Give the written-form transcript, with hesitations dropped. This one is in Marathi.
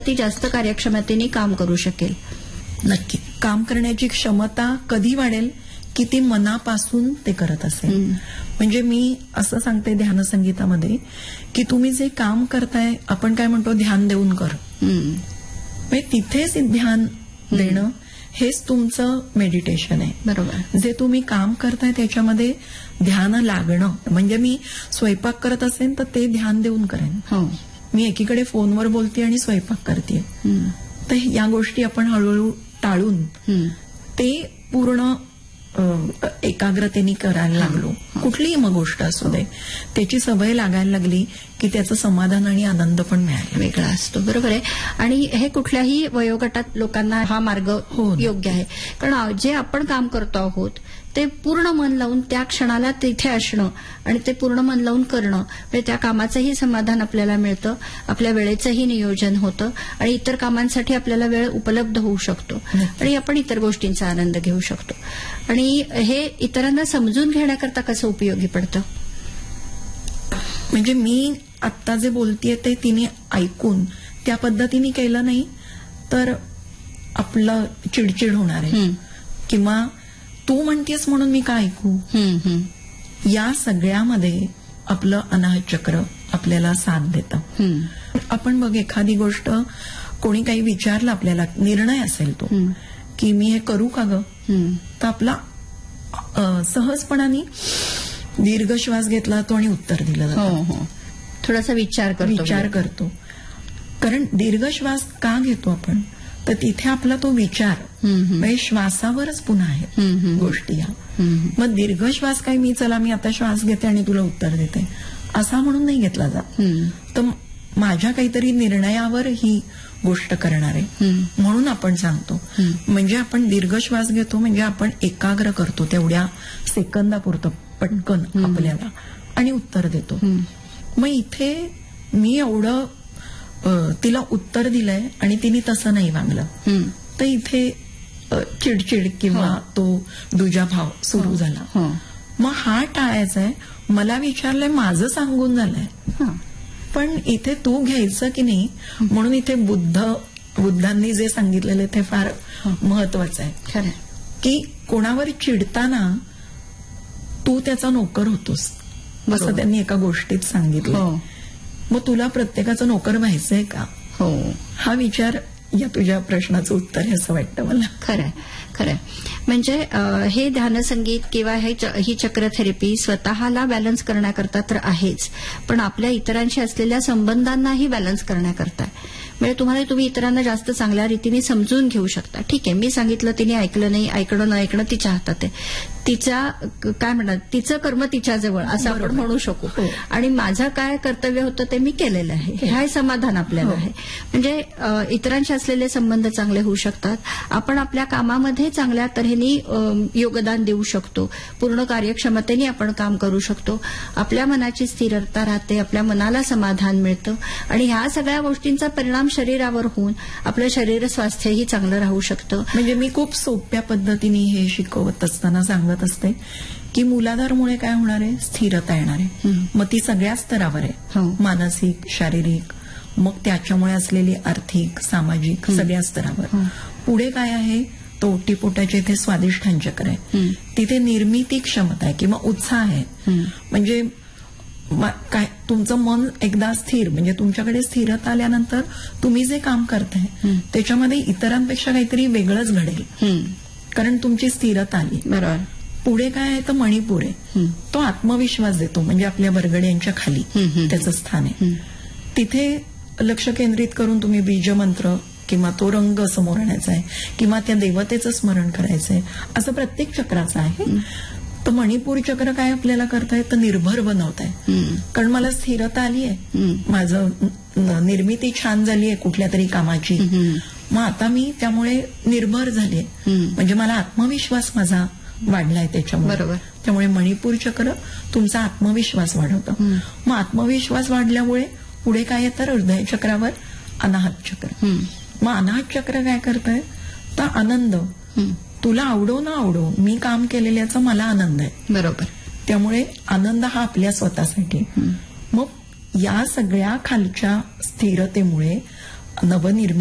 ती जास्त कार्यक्षमतेने काम करू शकेल. नक्की. काम करण्याची क्षमता कधी वाढेल की ती मनापासून ते करत असेल. म्हणजे मी असं सांगते ध्यानसंगीतामध्ये की तुम्ही जे काम करताय, आपण काय म्हणतो ध्यान देऊन कर, म्हणजे तिथेच ध्यान देणं हेच तुमचं मेडिटेशन आहे. बरोबर. जे तुम्ही काम करताय त्याच्यामध्ये ध्यान लागणं. म्हणजे मी स्वयंपाक करत असेल तर ते ध्यान देऊन करेन. हो. मी एकीकडे फोनवर बोलते आणि स्वयंपाक करते, तर या गोष्टी आपण हळूहळू टाळून ते पूर्ण एकाग्रतेने करायला लागलो. कुठलीही मग गोष्ट असू दे, त्याची सवय लागायला लागली की त्याचं समाधान आणि आनंद पण मिळायला वेगळा असतो. बरोबर आहे. आणि हे कुठल्याही वयोगटात लोकांना हा मार्ग योग्य आहे. कारण जे आपण काम करतो आहोत ते पूर्ण मन लावून त्या क्षणाला तिथे असणं आणि ते पूर्ण मन लावून करणं, म्हणजे त्या कामाचंही समाधान आपल्याला मिळतं, आपल्या वेळेचंही नियोजन होतं आणि इतर कामांसाठी आपल्याला वेळ उपलब्ध होऊ शकतो आणि आपण इतर गोष्टींचा आनंद घेऊ शकतो. आणि हे इतरांना समजून घेण्याकरता कसं उपयोगी पडतं? म्हणजे मी आत्ता जे बोलतेय ते तिने ऐकून त्या पद्धतीने केलं नाही तर आपलं चिडचिड होणार आहे, किंवा तू म्हणतेस म्हणून मी का ऐकू. या सगळ्यामध्ये आपलं अनाहत चक्र आपल्याला साथ देतं. आपण बघ, एखादी गोष्ट कोणी काही विचारलं आपल्याला, निर्णय असेल तो की मी हे करू का ग, तर आपला सहजपणाने दीर्घ श्वास घेतला जातो आणि उत्तर दिलं जातं. थोडासा विचार करतो. कारण दीर्घ श्वास का घेतो आपण, तर तिथे आपला तो विचार म्हणजे श्वासावरच पुन्हा आहे गोष्टी. या मग दीर्घ श्वास काय, मी आता श्वास घेते आणि तुला उत्तर देते असा म्हणून नाही घेतला जात. तर माझ्या काहीतरी निर्णयावर ही गोष्ट करणार आहे म्हणून आपण सांगतो. म्हणजे आपण दीर्घ श्वास घेतो, म्हणजे आपण एकाग्र करतो तेवढ्या सेकंदापुरतं पटकन आपल्याला आणि उत्तर देतो. मग इथे मी एवढं तिला उत्तर दिलंय आणि तिने तसं नाही वागलं, तर इथे चिडचिड किंवा तो दुजाभाव सुरू झाला. मग हा टाळायचा आहे. मला विचारलंय, माझं सांगून झालंय, पण इथे तू घ्यायचं की नाही, म्हणून इथे बुद्धांनी जे सांगितलेलं ते फार महत्वाचं आहे. खरं की कोणावर चिडताना तू त्याचा नोकर होतोस, असं त्यांनी एका गोष्टीत सांगितलं. मग तुला प्रत्येकाचं नोकर व्हायचंय का? हा विचार या तुझ्या प्रश्नाचं उत्तर आहे असं वाटतं मला. खरंय. म्हणजे हे ध्यानसंगीत किंवा ही चक्र थेरपी स्वतःला बॅलन्स करण्याकरता तर आहेच, पण आपल्या इतरांशी असलेल्या संबंधांनाही बॅलन्स करण्याकरता. म्हणजे तुम्ही इतरांना जास्त चांगल्या रीतीने समजून घेऊ शकता. ठीक आहे, मी सांगितलं, तिने ऐकलं नाही, ऐकणं न ऐकणं तिच्या हातात आहे. तिच्या काय म्हणतात, तिचं कर्म तिच्याजवळ असं आपण म्हणू शकू. आणि माझं काय कर्तव्य होतं ते मी केलेलं आहे, हे समाधान आपल्याला आहे. म्हणजे इतरांशी असलेले संबंध चांगले होऊ शकतात. आपण आपल्या कामामध्ये चांगल्या तऱ्हेने योगदान देऊ शकतो. पूर्ण कार्यक्षमतेने आपण काम करू शकतो. आपल्या मनाची स्थिरता राहते, आपल्या मनाला समाधान मिळतं आणि ह्या सगळ्या गोष्टींचा परिणाम शरीरावर होऊन आपलं शरीर स्वास्थ्यही चांगलं राहू शकतं. म्हणजे मी खूप सोप्या पद्धतीने हे शिकवत असताना सांगत असते की मूलाधारमुळे काय होणार आहे, स्थिरता येणार आहे. मग ती सगळ्या स्तरावर आहे, मानसिक, शारीरिक, मग त्याच्यामुळे असलेली आर्थिक, सामाजिक, सगळ्या स्तरावर. पुढे काय आहे, तो ओटीपोटाचे इथे स्वादिष्ठान चक्र आहे, तिथे निर्मिती क्षमता आहे किंवा उत्साह आहे. म्हणजे काय, तुमचं मन एकदा स्थिर, म्हणजे तुमच्याकडे स्थिरता आल्यानंतर तुम्ही जे काम करताय त्याच्यामध्ये इतरांपेक्षा काहीतरी वेगळंच घडेल, कारण तुमची स्थिरता आली. बरोबर. पुढे काय आहे, तर मणिपूर आहे, तो आत्मविश्वास देतो. म्हणजे आपल्या बरगड्यांच्या खाली त्याचं स्थान आहे. तिथे लक्ष केंद्रित करून तुम्ही बीजमंत्र किंवा तो रंग समोर आणायचा आहे किंवा त्या देवतेचं स्मरण करायचंय, असं प्रत्येक चक्राचं आहे. तर मणिपूर चक्र काय आपल्याला करताय, तर निर्भर बनवताय. कारण मला स्थिरता आली आहे, माझं निर्मिती छान झाली आहे कुठल्या तरी कामाची, मग आता मी त्यामुळे निर्भर झालीय, म्हणजे मला आत्मविश्वास माझा वाढलाय त्याच्यामुळे. बरोबर. त्यामुळे मणिपूर चक्र तुमचा आत्मविश्वास वाढवतं. मग आत्मविश्वास वाढल्यामुळे पुढे काय येतं, हृदय चक्रावर अनाहत चक्र. मग अनाहत चक्र काय करतंय, तर आनंद. तुला आवडो ना आवडो, मी काम केलेल्याचा मला आनंद आहे. बरोबर. त्यामुळे आनंद हा आपल्या स्वतःसाठी. मग या सगळ्या खालच्या स्थिरतेमुळे नवनिर्मिती